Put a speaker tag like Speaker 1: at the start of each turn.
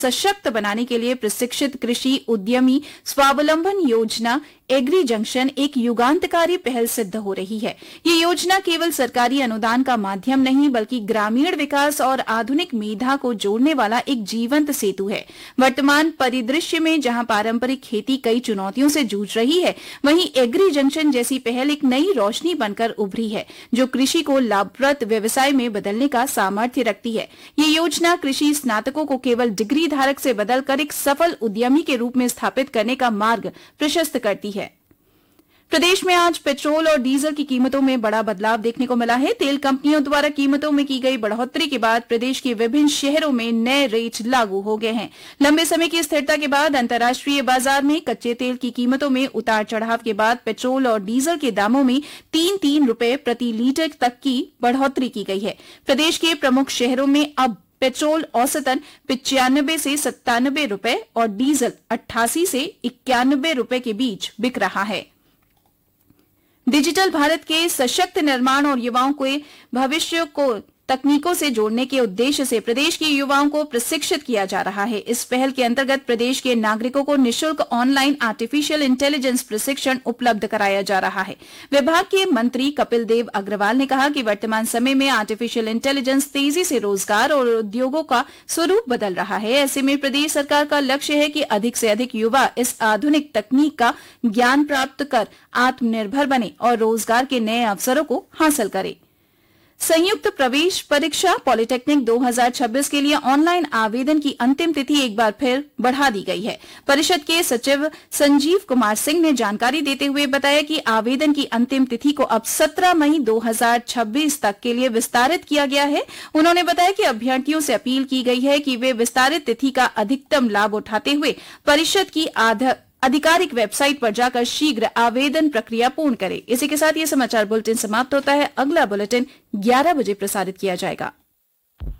Speaker 1: सशक्त बनाने के लिए प्रशिक्षित कृषि उद्यमी स्वावलंबन योजना एग्री जंक्शन एक युगांतकारी पहल सिद्ध हो रही है। ये योजना केवल सरकारी अनुदान का माध्यम नहीं बल्कि ग्रामीण विकास और आधुनिक मेधा को जोड़ने वाला एक जीवंत सेतु है। वर्तमान परिदृश्य में जहां पारंपरिक खेती कई चुनौतियों से जूझ रही है, वहीं एग्री जंक्शन जैसी पहल एक नई रोशनी बनकर उभरी है जो कृषि को लाभप्रद व्यवसाय में बदलने का सामर्थ्य रखती है। ये योजना कृषि स्नातकों को केवल डिग्री धारक से बदलकर एक सफल उद्यमी के रूप में स्थापित करने का मार्ग प्रशस्त करती है। प्रदेश में आज पेट्रोल और डीजल की कीमतों में बड़ा बदलाव देखने को मिला है। तेल कंपनियों द्वारा कीमतों में की गई बढ़ोतरी के बाद प्रदेश के विभिन्न शहरों में नए रेट लागू हो गए हैं। लंबे समय की स्थिरता के बाद अंतर्राष्ट्रीय बाजार में कच्चे तेल की कीमतों में उतार चढ़ाव के बाद पेट्रोल और डीजल के दामों में 3-3 रुपए प्रति लीटर तक की बढ़ोतरी की गई है। प्रदेश के प्रमुख शहरों में अब पेट्रोल औसतन 95 से 97 रुपए और डीजल 88 से 91 रुपए के बीच बिक रहा है। डिजिटल भारत के सशक्त निर्माण और युवाओं के भविष्य को तकनीकों से जोड़ने के उद्देश्य से प्रदेश के युवाओं को प्रशिक्षित किया जा रहा है। इस पहल के अंतर्गत प्रदेश के नागरिकों को निःशुल्क ऑनलाइन आर्टिफिशियल इंटेलिजेंस प्रशिक्षण उपलब्ध कराया जा रहा है। विभाग के मंत्री कपिल देव अग्रवाल ने कहा कि वर्तमान समय में आर्टिफिशियल इंटेलिजेंस तेजी से रोजगार और उद्योगों का स्वरूप बदल रहा है। ऐसे में प्रदेश सरकार का लक्ष्य है कि अधिक से अधिक युवा इस आधुनिक तकनीक का ज्ञान प्राप्त कर आत्मनिर्भर बने और रोजगार के नए अवसरों को हासिल करे। संयुक्त प्रवेश परीक्षा पॉलिटेक्निक 2026 के लिए ऑनलाइन आवेदन की अंतिम तिथि एक बार फिर बढ़ा दी गई है। परिषद के सचिव संजीव कुमार सिंह ने जानकारी देते हुए बताया कि आवेदन की अंतिम तिथि को अब 17 मई 2026 तक के लिए विस्तारित किया गया है। उन्होंने बताया कि अभ्यर्थियों से अपील की गई है कि वे विस्तारित तिथि का अधिकतम लाभ उठाते हुए परिषद की आधिकारिक वेबसाइट पर जाकर शीघ्र आवेदन प्रक्रिया पूर्ण करें। इसी के साथ ये समाचार बुलेटिन समाप्त होता है। अगला बुलेटिन 11 बजे प्रसारित किया जाएगा।